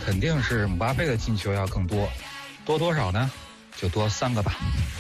肯定是姆巴佩的进球要更多，多多少呢？就多3个吧。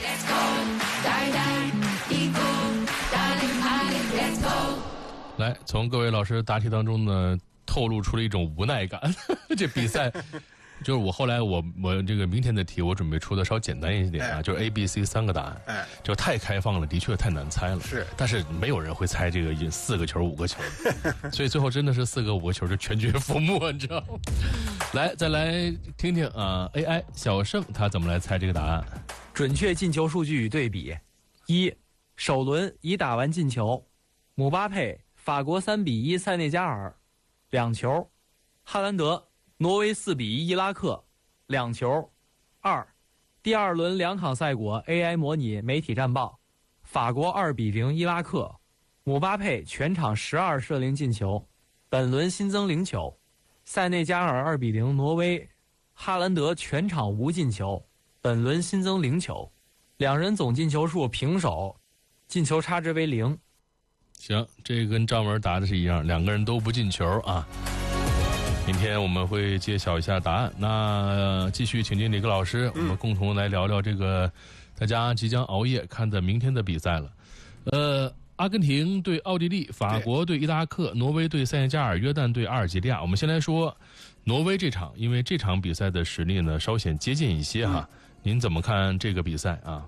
来，从各位老师答题当中呢，透露出了一种无奈感。这比赛，就是我后来我这个明天的题，我准备出的稍简单一点啊，就是 A、B、C 3个答案，就太开放了，的确太难猜了。 是， 但是没有人会猜这个4个球、5个球，所以最后真的是4个、5个球就全军覆没，你知道吗？来，再来听听啊 ，AI 小盛他怎么来猜这个答案？ 准确进球数据与对比：1. 首轮已打完进球，姆巴佩法国3-1塞内加尔2球，哈兰德挪威4-1伊拉克2球。2. 第2轮两场赛果 AI 模拟媒体战报：法国2-0伊拉克，姆巴佩全场12射灵进球，本轮新增0球；塞内加尔2-0挪威，哈兰德全场无进球，本轮新增0球，两人总进球数平手，进球差值为0。 行，这个跟张文答的是一样，两个人都不进球啊。明天我们会揭晓一下答案。那继续请进李克老师，我们共同来聊聊这个大家即将熬夜看的明天的比赛了。阿根廷对奥地利，法国对伊拉克，挪威对塞内加尔，约旦对阿尔及利亚。我们先来说挪威这场，因为这场比赛的实力呢稍显接近一些哈。您怎么看这个比赛啊？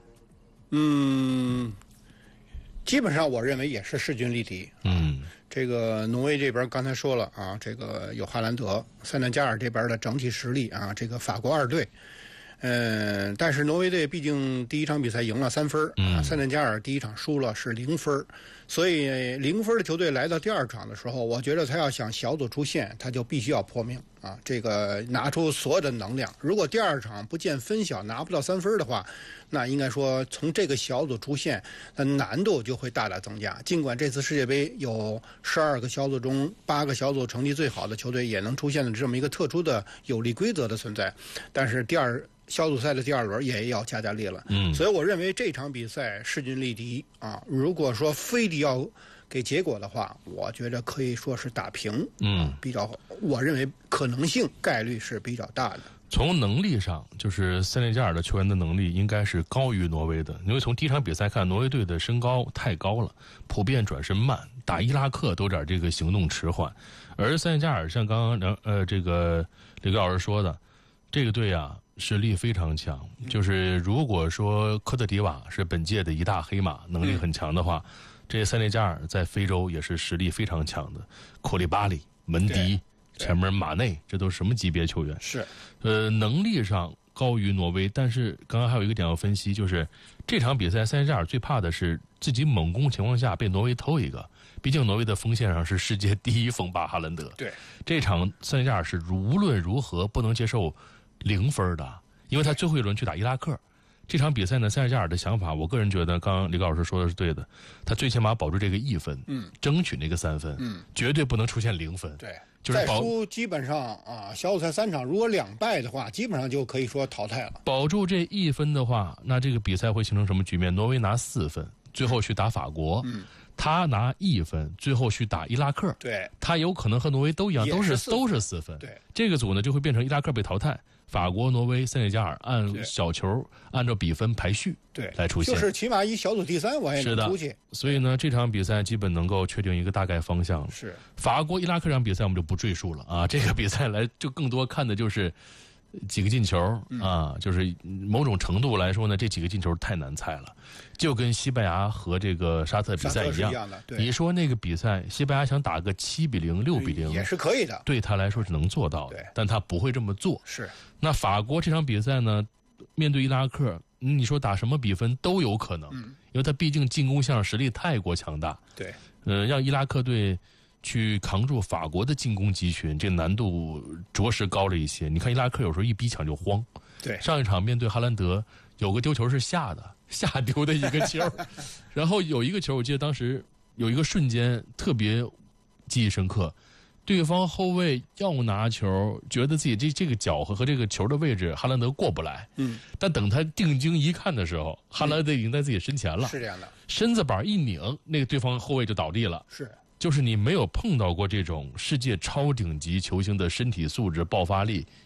基本上我认为也是势均力敌。这个挪威这边刚才说了啊，这个有哈兰德，塞内加尔这边的整体实力啊，这个法国2队。但是挪威队毕竟第一场比赛赢了3分，塞内加尔第一场输了是0分，所以0分的球队来到第2场的时候，我觉得他要想小组出线，他就必须要破命啊，这个拿出所有的能量。如果第2场不见分晓，拿不到3分的话，那应该说从这个小组出线，那难度就会大大增加。尽管这次世界杯有12个小组中8个小组成绩最好的球队也能出现的这么一个特殊的有利规则的存在，但是小组赛的第2轮也要加力了。所以我认为这场比赛势均力敌啊。如果说非得要给结果的话，我觉得可以说是打平。比较，我认为可能性概率是比较大的。 从能力上，就是塞内加尔的球员的能力应该是高于挪威的，因为从第一场比赛看，挪威队的身高太高了，普遍转身慢，打伊拉克都点这个行动迟缓。而塞内加尔像刚刚这个李克老师说的，这个队啊实力非常强，就是如果说科特迪瓦是本届的一大黑马，能力很强的话，这塞内加尔在非洲也是实力非常强的，库利巴里、门迪、前面马内，这都是什么级别球员？是，能力上高于挪威，但是刚刚还有一个点要分析，就是这场比赛塞内加尔最怕的是自己猛攻情况下被挪威偷一个，毕竟挪威的锋线上是世界第一锋巴哈兰德。对，这场塞内加尔是无论如何不能接受0分的，因为他最后一轮去打伊拉克。这场比赛呢，塞内加尔的想法，我个人觉得，刚刚李高老师说的是对的，他最起码保住这个1分，争取那个3分，绝对不能出现0分。对，就是再输基本上啊，小组赛3场如果2败的话，基本上就可以说淘汰了。 保住这1分的话，那这个比赛会形成什么局面？挪威拿4分，最后去打法国。他拿1分，最后去打伊拉克。对，他有可能和挪威都一样，都是4分。对，这个组呢就会变成伊拉克被淘汰，法国、挪威、塞内加尔按小球按照比分排序来出现， 就是起码以小组第3我也能出去。 所以呢，这场比赛基本能够确定一个大概方向。是法国、伊拉克这场比赛我们就不赘述了啊，这个比赛来就更多看的就是几个进球啊，就是某种程度来说呢，这几个进球太难猜了，就跟西班牙和这个沙特比赛一样的。你说那个比赛，西班牙想打个7-0、6-0 也是可以的， 对他来说是能做到的，但他不会这么做。是，那法国这场比赛呢，面对伊拉克，你说打什么比分都有可能，因为他毕竟进攻项实力太过强大。对，让伊拉克队去扛住法国的进攻集群，这难度着实高了一些。你看伊拉克有时候一逼抢就慌。对，上一场面对哈兰德，有个丢球是下丢的一个球，然后有一个球，我记得当时有一个瞬间特别记忆深刻，对方后卫要拿球，觉得自己这个脚和这个球的位置，哈兰德过不来。但等他定睛一看的时候，哈兰德已经在自己身前了。是这样的，身子板一拧，那个对方后卫就倒地了。是。就是你没有碰到过这种世界超顶级球星的身体素质、爆发力